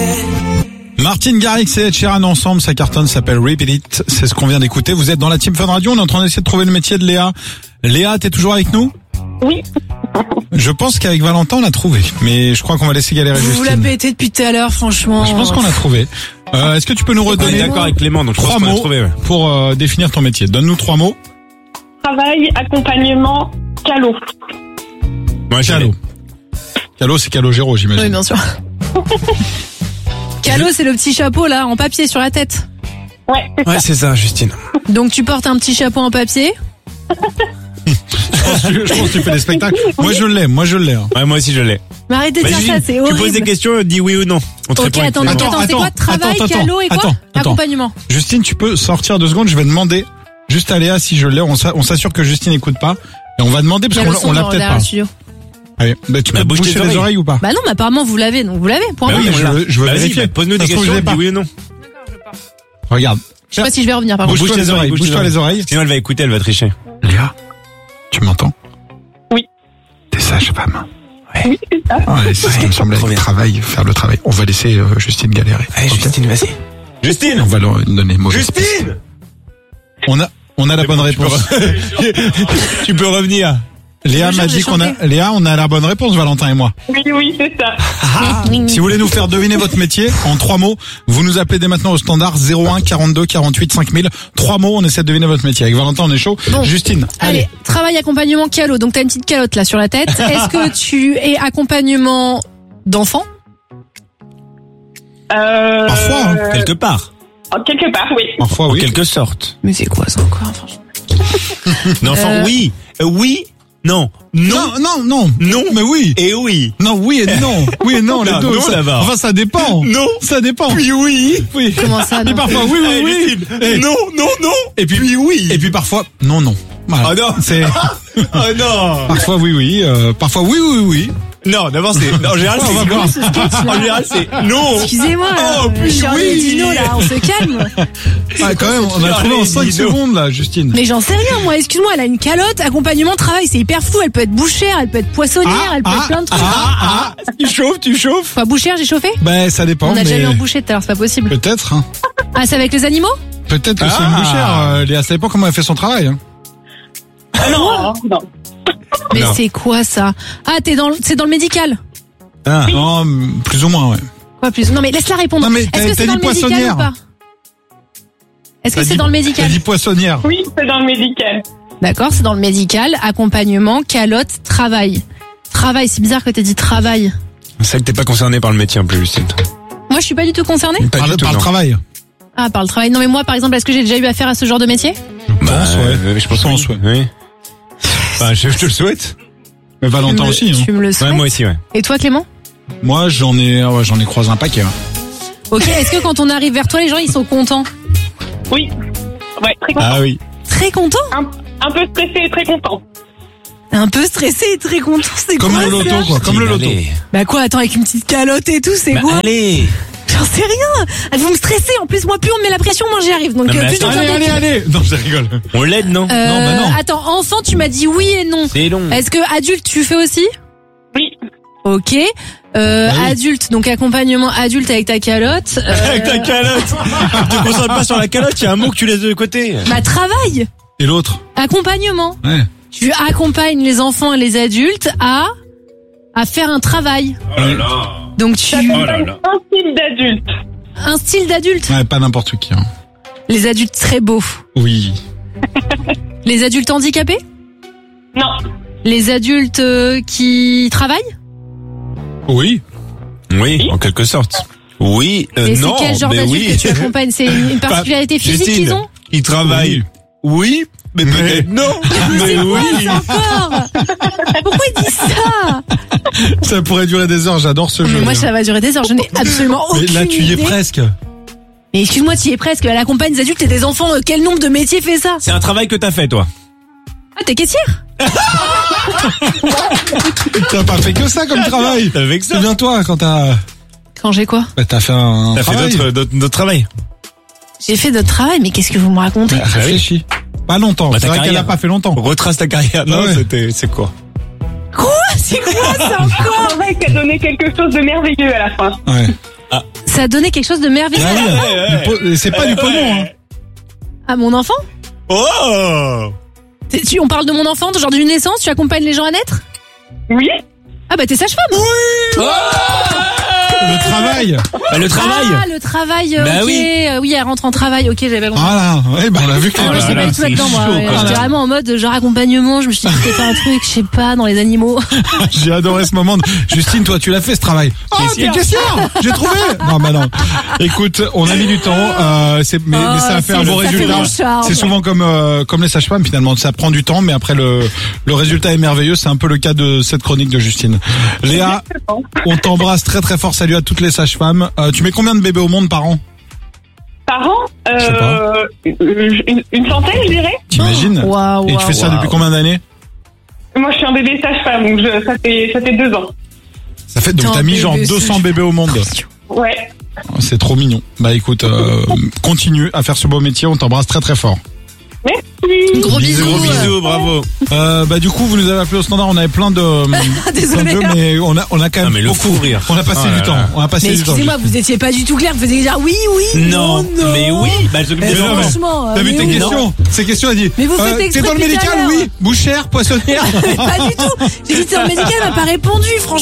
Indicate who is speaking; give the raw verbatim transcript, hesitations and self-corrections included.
Speaker 1: Martin Garrix et Ed Sheeran ensemble, sa cartonne s'appelle Repeat It, c'est ce qu'on vient d'écouter. Vous êtes dans la Team Fun Radio, on est en train d'essayer de trouver le métier de Léa. Léa, t'es toujours avec nous ?
Speaker 2: Oui.
Speaker 1: Je pense qu'avec Valentin on a trouvé, mais je crois qu'on va laisser galérer
Speaker 3: Vous
Speaker 1: Justine.
Speaker 3: vous la pétez depuis tout à l'heure, franchement.
Speaker 1: Je pense qu'on a trouvé. Euh, est-ce que tu peux nous redonner
Speaker 4: d'accord avec Clément, donc je
Speaker 1: trois
Speaker 4: pense qu'on a
Speaker 1: mots
Speaker 4: trouvé, ouais.
Speaker 1: pour euh, définir ton métier ? Donne-nous trois mots.
Speaker 2: Travail, accompagnement, calot.
Speaker 4: Moi,
Speaker 1: Calo. Calo, c'est Calogero, j'imagine.
Speaker 3: Oui, bien sûr. Calo, c'est le petit chapeau là, en papier sur la tête.
Speaker 2: Ouais, c'est
Speaker 4: Ouais,
Speaker 2: ça.
Speaker 4: c'est ça, Justine.
Speaker 3: Donc tu portes un petit chapeau en papier.
Speaker 1: Je pense que- je pense que tu fais des spectacles. Moi je l'ai, moi je l'ai. hein.
Speaker 4: Ouais, moi aussi je l'ai.
Speaker 3: Mais arrêtez de
Speaker 4: Bah,
Speaker 3: dire
Speaker 4: Justine,
Speaker 3: ça, c'est
Speaker 4: tu
Speaker 3: horrible.
Speaker 4: poses des questions, dis oui ou non. On te
Speaker 3: Ok,
Speaker 4: répond avec
Speaker 3: attends,
Speaker 4: Clément.
Speaker 3: attends, attends, c'est quoi travail,
Speaker 1: attends,
Speaker 3: calo et quoi
Speaker 1: attends, attends.
Speaker 3: Accompagnement.
Speaker 1: Justine, tu peux sortir deux secondes, je vais demander juste à Léa si je l'ai. On s'a- on s'assure que Justine n'écoute pas. Et on va demander
Speaker 3: Il y
Speaker 1: parce
Speaker 3: a le
Speaker 1: qu'on
Speaker 3: son
Speaker 1: on l'a
Speaker 3: dans-
Speaker 1: peut-être
Speaker 3: derrière
Speaker 1: pas.
Speaker 3: le studio.
Speaker 1: Allez, bah, tu
Speaker 4: Bah,
Speaker 1: peux
Speaker 4: bouge
Speaker 1: boucher
Speaker 4: tes
Speaker 1: les
Speaker 4: oreilles.
Speaker 1: oreilles ou pas ?
Speaker 3: Bah non, mais apparemment vous l'avez, donc vous l'avez. Point
Speaker 4: Bah
Speaker 3: barre.
Speaker 4: oui,
Speaker 1: je
Speaker 4: on l'a.
Speaker 1: veux- je veux
Speaker 4: Vas-y,
Speaker 1: vérifier.
Speaker 4: bah, pose-nous des
Speaker 1: Ça se trouve,
Speaker 4: questions,
Speaker 1: je l'ai
Speaker 4: dis
Speaker 1: pas.
Speaker 4: oui ou non.
Speaker 1: Regarde.
Speaker 3: Je sais pas si je vais revenir par contre.
Speaker 1: Bouge-toi les oreilles, bouge-toi les oreilles.
Speaker 4: Sinon elle va écouter, elle va tricher.
Speaker 1: Léa, tu m'entends ?
Speaker 2: Oui.
Speaker 1: T'es sage-femme.
Speaker 2: Oui, c'est ça.
Speaker 1: Ouais, c'est ce qui me semblait.
Speaker 4: Trop
Speaker 1: Le
Speaker 4: bien.
Speaker 1: travail, faire le travail. On va laisser euh, Justine galérer.
Speaker 4: Allez,
Speaker 1: Ok ?
Speaker 4: Justine, vas-y. Justine
Speaker 1: On va leur donner mauvais.
Speaker 4: Justine
Speaker 1: On a, on a la bonne
Speaker 4: Tu peux
Speaker 1: réponse.
Speaker 4: re- Tu peux revenir.
Speaker 1: Léa
Speaker 3: Je
Speaker 1: m'a
Speaker 3: j'ai
Speaker 1: dit qu'on a,
Speaker 3: chanté.
Speaker 1: Léa, on a la bonne réponse, Valentin et moi.
Speaker 2: Oui, oui, c'est ça.
Speaker 1: Si vous voulez nous faire deviner votre métier en trois mots, vous nous appelez dès maintenant au standard zéro un quarante-deux quarante-huit cinq mille. Trois mots, on essaie de deviner votre métier. Avec Valentin, on est chaud.
Speaker 3: Bon.
Speaker 1: Justine,
Speaker 3: Allez,
Speaker 1: allez.
Speaker 3: travail, accompagnement, calo. Donc t'as une petite calotte là sur la tête. Est-ce que tu es accompagnement d'enfant?
Speaker 2: Euh,
Speaker 1: Parfois, hein,
Speaker 4: Quelque part.
Speaker 2: oh, quelque part, oui.
Speaker 1: Parfois,
Speaker 4: En
Speaker 1: oui.
Speaker 4: quelque sorte.
Speaker 3: Mais c'est quoi ça encore, franchement?
Speaker 4: D'enfant,
Speaker 3: Euh.
Speaker 4: oui. Euh, Oui. Non. Non.
Speaker 1: Non, non, non.
Speaker 4: Non.
Speaker 1: Mais oui.
Speaker 4: Et oui.
Speaker 1: Non, oui et non. Oui et non, les
Speaker 4: Non,
Speaker 1: deux.
Speaker 4: non,
Speaker 1: ça,
Speaker 4: là-bas.
Speaker 1: enfin, ça dépend.
Speaker 4: Non.
Speaker 1: Ça dépend.
Speaker 4: Puis oui.
Speaker 1: Oui.
Speaker 3: Comment ça,
Speaker 1: Et
Speaker 3: non?
Speaker 1: parfois, oui, oui,
Speaker 4: Eh,
Speaker 1: oui.
Speaker 4: Justine.
Speaker 1: Et,
Speaker 4: Non, non, non.
Speaker 1: et puis,
Speaker 4: Puis oui.
Speaker 1: Et puis parfois, non, non. Voilà.
Speaker 4: Ah non.
Speaker 1: C'est,
Speaker 4: Oh non.
Speaker 1: parfois, oui, oui. Euh, parfois, oui, oui, oui.
Speaker 4: Non, d'abord c'est. En général,
Speaker 1: On va
Speaker 4: c'est.
Speaker 1: voir.
Speaker 4: En général, c'est non.
Speaker 3: Excusez-moi, là.
Speaker 4: Oh, puis
Speaker 3: je suis en
Speaker 4: oui.
Speaker 3: dino, là, on se calme.
Speaker 1: Ah, quand même, on a trouvé en cinq
Speaker 4: Dis donc.
Speaker 1: secondes, là, Justine.
Speaker 3: Mais j'en sais rien, moi, excuse-moi, elle a une calotte, accompagnement, travail, c'est hyper flou, elle peut être bouchère, elle peut être poissonnière, elle peut être plein de trucs.
Speaker 4: Ah, ah, tu chauffes, tu chauffes.
Speaker 3: Quoi, bouchère, j'ai chauffé?
Speaker 1: Ben, ça dépend.
Speaker 3: On a déjà
Speaker 1: mais
Speaker 3: eu un boucher tout à l'heure, c'est pas possible.
Speaker 1: peut-être, hein.
Speaker 3: Ah, c'est avec les animaux?
Speaker 1: Peut-être que c'est
Speaker 4: Ah.
Speaker 1: une bouchère, euh, Léa. Ça dépend comment elle fait son travail, hein.
Speaker 2: Ah non, non.
Speaker 3: Mais
Speaker 4: Non.
Speaker 3: c'est quoi ça? Ah, t'es dans, le- c'est dans le médical?
Speaker 4: Ah.
Speaker 1: Non, m- plus ou moins, ouais.
Speaker 3: Quoi plus? Non mais laisse-la répondre.
Speaker 1: Non, mais t'as-
Speaker 3: Est-ce que
Speaker 1: t'as
Speaker 3: c'est dans
Speaker 1: dit
Speaker 3: le médical
Speaker 1: poissonnière.
Speaker 3: ou pas? Est-ce que
Speaker 1: T'as
Speaker 3: c'est
Speaker 1: dit-
Speaker 3: dans le médical?
Speaker 1: T'as dit poissonnière.
Speaker 2: Oui, c'est dans le médical.
Speaker 3: D'accord, c'est dans le médical, accompagnement, calotte, travail. Travail, c'est bizarre que t'aies dit travail.
Speaker 4: C'est vrai que t'es pas concerné par le métier en plus, Justine.
Speaker 3: Moi, je suis pas du tout concernée.
Speaker 4: Pas
Speaker 1: Par,
Speaker 4: du
Speaker 1: le-
Speaker 4: tout,
Speaker 1: par le
Speaker 4: non.
Speaker 1: travail.
Speaker 3: Ah, par le travail. Non mais moi, par exemple, est-ce que j'ai déjà eu affaire à ce genre de métier?
Speaker 1: Je
Speaker 4: Bah,
Speaker 1: pense, ouais.
Speaker 4: euh, je pense,
Speaker 1: Je pense,
Speaker 4: oui. Oui. Bah, je, je te le souhaite.
Speaker 1: Mais
Speaker 3: Tu
Speaker 1: Valentin
Speaker 3: me-
Speaker 1: aussi, hein.
Speaker 3: Tu me le
Speaker 4: Ouais,
Speaker 3: souhaites?
Speaker 4: moi aussi, ouais.
Speaker 3: Et toi, Clément?
Speaker 1: Moi, j'en ai, ah ouais, j'en ai croisé un paquet, hein.
Speaker 3: Ok, est-ce que quand on arrive vers toi, les gens, ils sont contents?
Speaker 2: Oui. Ouais, très content.
Speaker 4: Ah oui.
Speaker 3: Très contents?
Speaker 2: Un, un peu stressé et très content.
Speaker 3: Un peu stressé et très contents, c'est
Speaker 1: Comme
Speaker 3: quoi
Speaker 1: le loto,
Speaker 3: ça?
Speaker 1: quoi. Comme le loto.
Speaker 4: Allez.
Speaker 3: Bah quoi, attends, avec une petite calotte et tout, c'est
Speaker 4: Bah,
Speaker 3: quoi?
Speaker 4: allez.
Speaker 3: J'en sais rien. Vous me stressez. En plus, moi, plus on me met la pression, moins j'y arrive. Donc,
Speaker 4: Non, mais
Speaker 3: euh, plus
Speaker 4: attends,
Speaker 3: j'en
Speaker 1: Allez,
Speaker 3: ai
Speaker 1: allez,
Speaker 3: qui-
Speaker 1: allez. Non, je rigole.
Speaker 4: On l'aide, non?
Speaker 3: Euh,
Speaker 1: Non, bah non.
Speaker 3: Attends, enfant, tu m'as dit oui et non.
Speaker 4: C'est long.
Speaker 3: Est-ce que adulte, tu fais aussi?
Speaker 2: Oui.
Speaker 3: Ok. Euh,
Speaker 1: Bah oui.
Speaker 3: Adulte, donc accompagnement adulte avec ta calotte. Euh,
Speaker 4: Avec ta calotte. Te concentre pas sur la calotte, il y a un mot que tu laisses de côté.
Speaker 3: bah, travail.
Speaker 1: Et l'autre?
Speaker 3: Accompagnement.
Speaker 1: Ouais.
Speaker 3: Tu accompagnes les enfants et les adultes à, à faire un travail.
Speaker 4: Oh là là.
Speaker 3: Donc, tu,
Speaker 4: Oh là là.
Speaker 2: Un style d'adulte.
Speaker 3: un style d'adulte.
Speaker 1: Ouais, pas n'importe qui, hein.
Speaker 3: Les adultes très beaux.
Speaker 1: Oui.
Speaker 3: Les adultes handicapés.
Speaker 2: Non.
Speaker 3: Les adultes euh, qui travaillent.
Speaker 1: Oui.
Speaker 4: Oui, en quelque sorte. Oui, euh,
Speaker 3: Et
Speaker 4: non,
Speaker 3: c'est quel genre
Speaker 4: mais
Speaker 3: d'adulte
Speaker 4: oui.
Speaker 3: que tu accompagnes? C'est une une particularité physique
Speaker 4: Justine,
Speaker 3: qu'ils ont?
Speaker 4: Ils travaillent. Oui, mais peut-être non. Mais
Speaker 3: Quoi,
Speaker 4: oui.
Speaker 3: ça encore? Pourquoi il dit ça?
Speaker 1: Ça pourrait durer des heures, j'adore ce jeu.
Speaker 3: Mais moi, ça va durer des heures. Je n'ai absolument
Speaker 1: Mais
Speaker 3: aucune
Speaker 1: là, tu y es
Speaker 3: idée.
Speaker 1: presque.
Speaker 3: Mais excuse-moi, tu y es presque. Elle accompagne des adultes et des enfants. Euh, Quel nombre de métiers fait ça?
Speaker 4: C'est un travail que t'as fait, toi.
Speaker 3: Ah, t'es caissière?
Speaker 1: T'as pas fait que ça comme travail.
Speaker 4: T'as fait que ça.
Speaker 1: Souviens-toi quand t'as,
Speaker 3: Quand j'ai quoi?
Speaker 1: bah, t'as fait un
Speaker 4: T'as fait
Speaker 1: travail.
Speaker 4: d'autres, d'autres, d'autres travail.
Speaker 3: J'ai fait d'autres travail, mais qu'est-ce que vous me racontez?
Speaker 1: Bah, réfléchis. Pas longtemps.
Speaker 4: Bah,
Speaker 1: c'est
Speaker 4: ta
Speaker 1: vrai qu'elle
Speaker 4: carrière.
Speaker 1: a pas fait longtemps.
Speaker 4: Retrace ta carrière. Non,
Speaker 1: Ah ouais.
Speaker 4: c'était, c'est quoi?
Speaker 3: Quoi? C'est quoi ça encore?
Speaker 2: C'est vrai qu'elle donnait quelque chose de merveilleux à la fin.
Speaker 1: Ouais.
Speaker 3: Ça t'a donné quelque chose de merveilleux.
Speaker 1: Ah oui, du po- c'est pas du pognon, hein.
Speaker 3: Ah, mon enfant?
Speaker 4: Oh
Speaker 3: C'est- tu, on parle de mon enfant, genre d'une naissance, tu accompagnes les gens à naître?
Speaker 2: Oui.
Speaker 3: Ah bah t'es sage-femme.
Speaker 1: Le travail.
Speaker 4: Bah, le travail.
Speaker 3: Ah, le travail, euh,
Speaker 4: Bah
Speaker 3: ok.
Speaker 4: oui.
Speaker 3: Euh, oui, elle rentre en travail, ok, j'avais compris.
Speaker 1: Voilà, ouais, bah on l'a vu que
Speaker 3: Ah, moi,
Speaker 1: t'es-
Speaker 3: j'étais
Speaker 4: là,
Speaker 3: pas du tout
Speaker 4: c'est
Speaker 3: là-dedans, moi.
Speaker 4: chaud,
Speaker 3: Ouais,
Speaker 4: quoi.
Speaker 3: J'étais vraiment en mode genre accompagnement. Je me suis dit, c'était pas un truc, je sais pas, dans les animaux.
Speaker 1: J'ai adoré ce moment. de- Justine, toi, tu l'as fait ce travail. Oh, t'es caissière. J'ai trouvé. Non, bah non. Écoute, on a mis du temps, euh, c'est, mais, mais ça a
Speaker 3: Oh,
Speaker 1: fait un
Speaker 3: c'est-
Speaker 1: beau
Speaker 3: ça fait
Speaker 1: résultat.
Speaker 3: mon charme.
Speaker 1: C'est souvent comme euh, comme les sages-femmes finalement. Ça prend du temps, mais après le le résultat est merveilleux. C'est un peu le cas de cette chronique de Justine. Léa, on t'embrasse très très fort. Salut à toutes les sages-femmes. Euh, tu mets combien de bébés au monde par an?
Speaker 2: Par an,
Speaker 1: Je sais pas.
Speaker 2: euh, une, une centaine, je dirais.
Speaker 1: T'imagines?
Speaker 3: Waouh,
Speaker 1: Et tu
Speaker 3: waouh,
Speaker 1: fais ça
Speaker 3: waouh.
Speaker 1: depuis combien d'années?
Speaker 2: Moi, je suis un bébé sage-femme, donc je, ça fait ça fait deux ans.
Speaker 1: Ça fait donc
Speaker 3: Putain,
Speaker 1: t'as mis genre
Speaker 3: bébé
Speaker 1: deux cents
Speaker 3: sage-
Speaker 1: bébés au monde.
Speaker 2: Ouais.
Speaker 1: C'est trop mignon. Bah écoute, euh, continue à faire ce beau métier. On t'embrasse très très fort.
Speaker 2: Merci.
Speaker 3: Gros
Speaker 1: Bisous,
Speaker 3: bisous.
Speaker 4: Gros bisous, bravo.
Speaker 1: Euh, bah du coup vous nous avez appelé au standard, on avait plein de, plein de
Speaker 3: Désolée.
Speaker 1: jeux, mais on a on a quand même
Speaker 4: Non, mais le
Speaker 1: beaucoup
Speaker 4: fou rire.
Speaker 1: on a passé
Speaker 4: Oh là
Speaker 1: du temps,
Speaker 4: là.
Speaker 1: on a passé
Speaker 3: Mais
Speaker 1: du temps.
Speaker 3: excusez-moi, vous étiez pas du tout clair. Vous faisiez dire oui, oui.
Speaker 4: Non,
Speaker 3: non.
Speaker 4: mais oui. Bah, elle s'occupe
Speaker 3: Mais
Speaker 4: des
Speaker 1: non,
Speaker 4: enfants.
Speaker 1: mais-
Speaker 3: franchement.
Speaker 1: T'as
Speaker 3: euh,
Speaker 1: vu
Speaker 3: mais
Speaker 1: tes
Speaker 3: oui.
Speaker 1: questions? Ces questions elle dit.
Speaker 3: Mais vous faites
Speaker 1: T'es
Speaker 3: exprès
Speaker 1: dans le
Speaker 3: depuis tout à
Speaker 1: médical,
Speaker 3: l'heure.
Speaker 1: oui. Bouchère, poissonnière.
Speaker 3: Pas du tout. J'ai dit t'es dans le médical, elle m'a pas répondu, franchement.